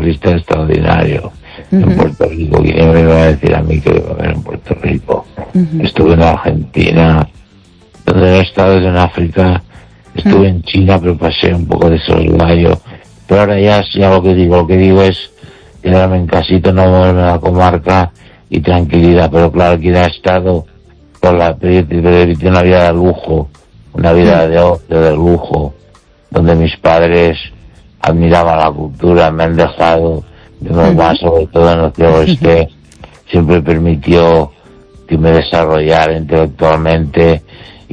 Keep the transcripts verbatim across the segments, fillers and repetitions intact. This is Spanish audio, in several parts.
guitarrista extraordinario. Uh-huh. En Puerto Rico, ¿quién me iba a decir a mí que iba a ver en Puerto Rico? Uh-huh. Estuve en Argentina, donde no he estado en África, estuve uh-huh. en China, pero pasé un poco de soslayo. Pero ahora ya, ya lo que digo, lo que digo es quedarme en casito, no moverme a la comarca y tranquilidad. Pero claro, quien ha estado con la de una vida de lujo, una vida de ocio, de lujo, donde mis padres admiraban la cultura, me han dejado, mi mamá sobre todo en el Ocio Oeste, siempre permitió que me desarrollara intelectualmente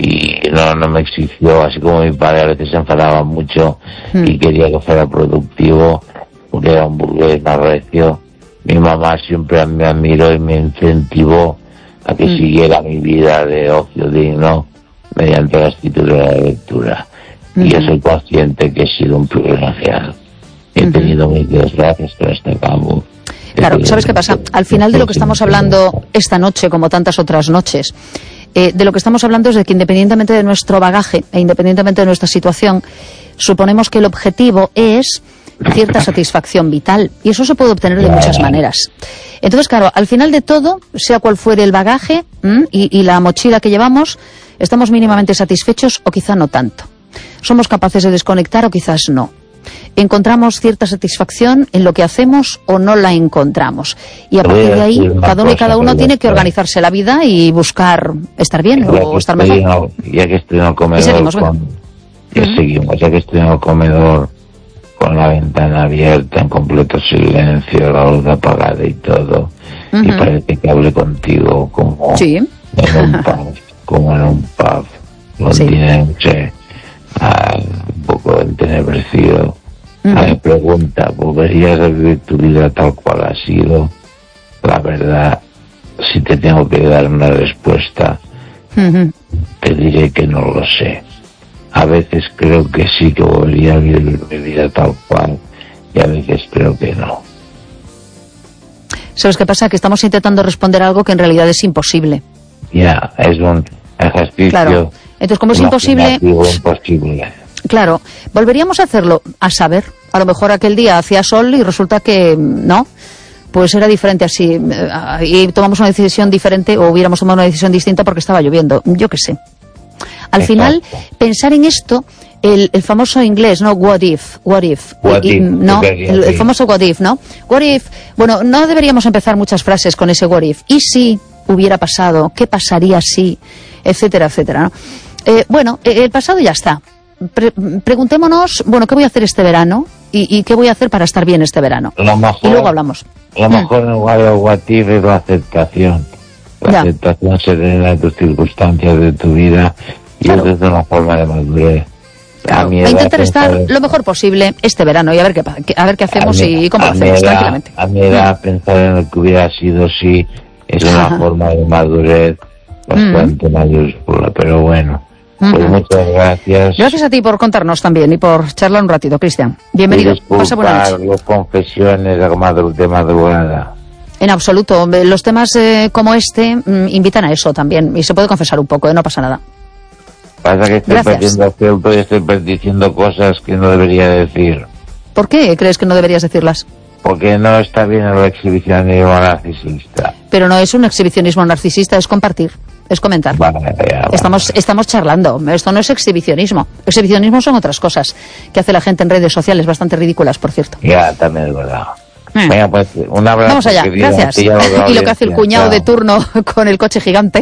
y no, no me exigió, así como mi padre a veces se enfadaba mucho y quería que fuera productivo, porque era un burgués más recio. Mi mamá siempre me admiró y me incentivó a que siguiera mi vida de ocio digno mediante la escritura y la lectura. Uh-huh. Y yo soy consciente que he sido un privilegiado. He uh-huh. tenido mis desgracias, pero hasta acabo. Claro, ¿sabes qué pasa? Al final de lo que estamos hablando esta noche, como tantas otras noches, eh, de lo que estamos hablando es de que independientemente de nuestro bagaje e independientemente de nuestra situación, suponemos que el objetivo es cierta satisfacción vital, y eso se puede obtener de muchas maneras. Entonces, claro, al final de todo, sea cual fuere el bagaje y, y la mochila que llevamos, estamos mínimamente satisfechos o quizá no tanto. Somos capaces de desconectar o quizás no. Encontramos cierta satisfacción en lo que hacemos o no la encontramos. Y a partir de ahí, cada uno y cada uno tiene que organizarse la vida y buscar estar bien o estar mejor. Ya que estoy en el comedor, seguimos, bueno. con, ya uh-huh. seguimos, ya que estoy en el comedor con la ventana abierta, en completo silencio, la luz apagada y todo, uh-huh. y parece que hable contigo como sí. en un pub, como en un pub londinense, sí. un poco entenebrecido. Uh-huh. A mi pregunta, ¿volverías a vivir tu vida tal cual ha sido? La verdad, si te tengo que dar una respuesta, uh-huh. te diré que no lo sé. A veces creo que sí que volvería a vivir mi vida tal cual, y a veces creo que no. ¿Sabes qué pasa? Que estamos intentando responder algo que en realidad es imposible. Ya, es un ejercicio. Claro. Entonces, como es imposible, imposible. Claro, volveríamos a hacerlo, a saber. A lo mejor aquel día hacía sol y resulta que no, pues era diferente así, y tomamos una decisión diferente o hubiéramos tomado una decisión distinta porque estaba lloviendo, yo qué sé. Al Exacto. final, pensar en esto, el, el famoso inglés, ¿no? What if, what if. What y, if no, el, el famoso what if, ¿no? What if, bueno, no deberíamos empezar muchas frases con ese what if. ¿Y si hubiera pasado? ¿Qué pasaría si? Etcétera, etcétera, ¿no? Eh, bueno, eh, el pasado ya está. Pre- preguntémonos, bueno, ¿qué voy a hacer este verano? Y, ¿Y qué voy a hacer para estar bien este verano? Lo mejor, y luego hablamos. Lo mejor en lugar de what if es la aceptación. La ya. aceptación serena de tus circunstancias, de tu vida. Y claro. eso es una forma de madurez. Claro. A, a intentar estar es... lo mejor posible este verano y a ver qué, a ver qué hacemos mi, y cómo lo hacemos, edad, tranquilamente. A mi edad, mm. pensar en lo que hubiera sido sí es una Ajá. forma de madurez bastante mm. mayúscula, pero bueno. Pues mm-hmm. muchas gracias. Gracias a ti por contarnos también y por charlar un ratito, Cristian. Bienvenido. Pasa buena noche. Las confesiones de madrugada. En absoluto. Los temas eh, como este mm, invitan a eso también. Y se puede confesar un poco, ¿eh? No pasa nada. Pasa que estoy Gracias. perdiendo acento y estoy diciendo cosas que no debería decir. ¿Por qué crees que no deberías decirlas? Porque no está bien el exhibicionismo narcisista. Pero no es un exhibicionismo narcisista, es compartir, es comentar. Vale, ya, vale. Estamos, estamos charlando, esto no es exhibicionismo. Exhibicionismo son otras cosas que hace la gente en redes sociales, bastante ridículas, por cierto. Ya, también es verdad. Venga, pues un abrazo. Vamos allá, gracias. Y lo que hace el cuñado Chao. de turno con el coche gigante.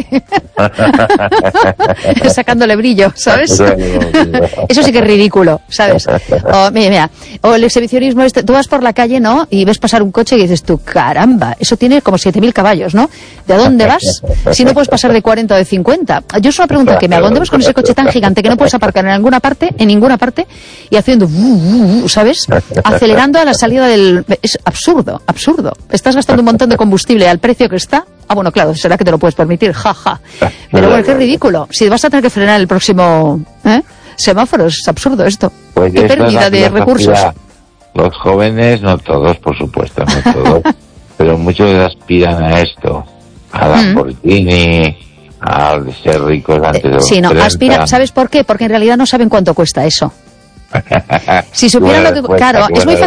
Sacándole brillo, ¿sabes? Eso sí que es ridículo, ¿sabes? O, mira, mira, o el exhibicionismo, este, tú vas por la calle, ¿no? Y ves pasar un coche y dices tú, caramba, eso tiene como siete mil caballos, ¿no? ¿De dónde vas? Si no puedes pasar de cuarenta o de cincuenta. Yo es una pregunta que me hago, ¿dónde vas con ese coche tan gigante que no puedes aparcar en ninguna parte, en ninguna parte, y haciendo, ¿sabes? Acelerando a la salida del... Es absurdo, absurdo. Estás gastando un montón de combustible al precio que está. Ah, bueno, claro, será que te lo puedes permitir, jaja. Ja. Pero bueno, qué ridículo. Si vas a tener que frenar el próximo ¿eh? semáforo, es absurdo esto. Pues qué pérdida de recursos. Los jóvenes, no todos, por supuesto, no todos, pero muchos aspiran a esto, a Lamborghini, mm. a ser ricos antes de los Sí, no, aspira, ¿sabes por qué? Porque en realidad no saben cuánto cuesta eso. Si supieran lo que... Claro, es muy fácil